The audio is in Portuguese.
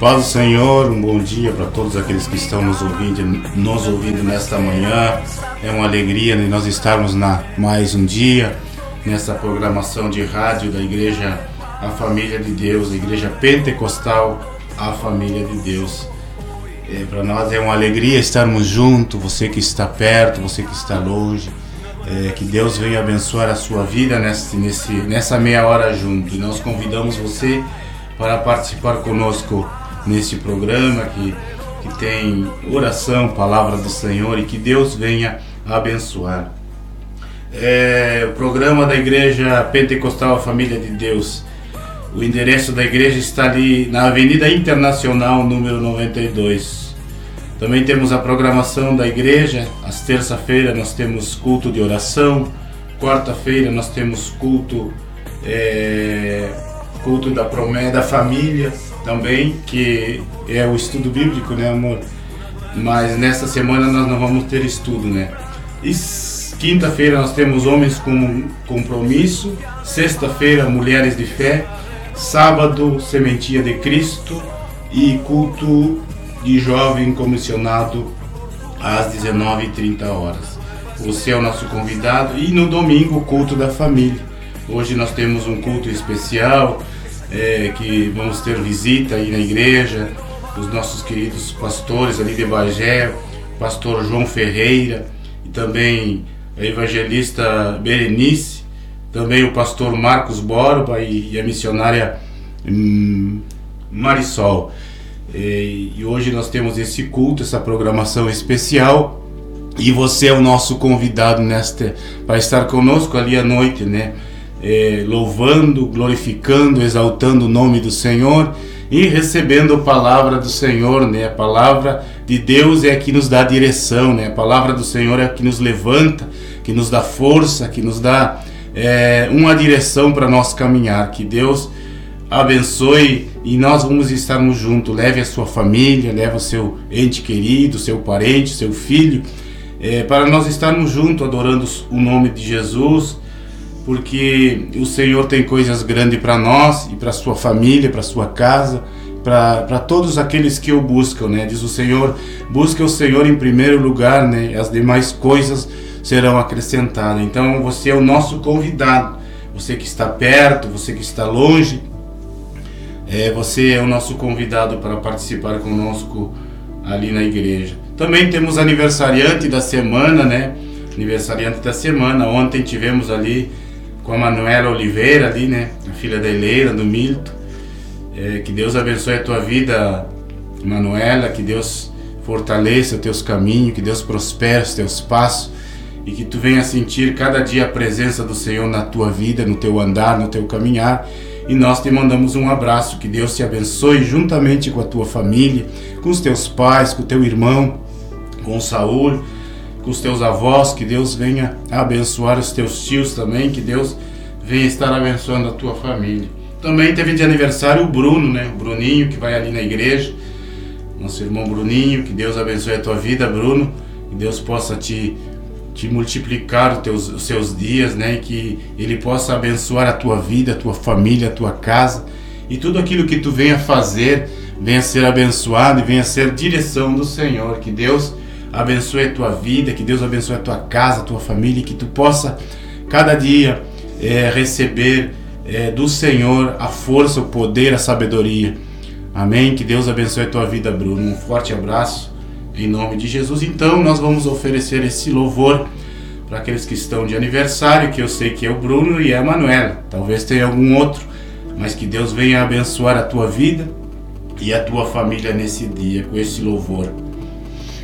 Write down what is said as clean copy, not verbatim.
Paz do Senhor, um bom dia para todos aqueles que estão nos ouvindo nesta manhã. É uma alegria nós estarmos mais um dia nessa programação de rádio da Igreja A Família de Deus, a Igreja Pentecostal A Família de Deus. Para nós é uma alegria estarmos juntos, você que está perto, você que está longe. Que Deus venha abençoar a sua vida nessa meia hora junto. E nós convidamos você para participar conosco neste programa que tem oração, palavra do Senhor, e que Deus venha abençoar. O programa da Igreja Pentecostal A Família de Deus. O endereço da igreja está ali na Avenida Internacional, número 92. Também temos a programação da igreja. Às terça-feira nós temos culto de oração. Quarta-feira nós temos culto da promessa da família também, que é o estudo bíblico, né, amor? Mas nesta semana nós não vamos ter estudo, né? E quinta-feira nós temos homens com compromisso. Sexta-feira, mulheres de fé. Sábado, sementia de Cristo. E culto de jovem comissionado às 19h30. Você é o nosso convidado. E no domingo, o culto da família. Hoje nós temos um culto especial, que vamos ter visita aí na igreja, os nossos queridos pastores ali de Bagé, pastor João Ferreira, e também a evangelista Berenice, também o pastor Marcos Borba e a missionária Marisol. E hoje nós temos esse culto, essa programação especial, e você é o nosso convidado para estar conosco ali à noite, né? Louvando, glorificando, exaltando o nome do Senhor e recebendo a palavra do Senhor, né? A palavra de Deus é a que nos dá direção, né? A palavra do Senhor é a que nos levanta, que nos dá força, que nos dá uma direção para nós caminhar. Que Deus abençoe e nós vamos estarmos juntos. Leve a sua família, leve o seu ente querido, seu parente, seu filho, para nós estarmos juntos adorando o nome de Jesus, porque o Senhor tem coisas grandes para nós e para sua família, para sua casa, para todos aqueles que o buscam, né? Diz o Senhor, busca o Senhor em primeiro lugar, né? As demais coisas serão acrescentadas. Então você é o nosso convidado, você que está perto, você que está longe, você é o nosso convidado para participar conosco ali na igreja. Também temos aniversariante da semana, né? Aniversariante da semana. Ontem tivemos ali com a Manuela Oliveira ali, né? A filha da Eleira, do Milton. Que Deus abençoe a tua vida, Manuela, que Deus fortaleça os teus caminhos, que Deus prospere os teus passos e que tu venha sentir cada dia a presença do Senhor na tua vida, no teu andar, no teu caminhar. E nós te mandamos um abraço, que Deus te abençoe juntamente com a tua família, com os teus pais, com o teu irmão, com o Saúl, com os teus avós, que Deus venha abençoar os teus tios também, que Deus venha estar abençoando a tua família. Também teve de aniversário o Bruno, né? O Bruninho, que vai ali na igreja, nosso irmão Bruninho. Que Deus abençoe a tua vida, Bruno, que Deus possa te multiplicar os seus dias, né? E que Ele possa abençoar a tua vida, a tua família, a tua casa, e tudo aquilo que tu venha fazer venha ser abençoado e venha ser direção do Senhor. Que Deus abençoe a tua vida, que Deus abençoe a tua casa, a tua família, e que tu possa cada dia receber do Senhor a força, o poder, a sabedoria. Amém? Que Deus abençoe a tua vida, Bruno. Um forte abraço em nome de Jesus. Então nós vamos oferecer esse louvor para aqueles que estão de aniversário, que eu sei que é o Bruno e a Manuela. Talvez tenha algum outro, mas que Deus venha abençoar a tua vida e a tua família nesse dia com esse louvor.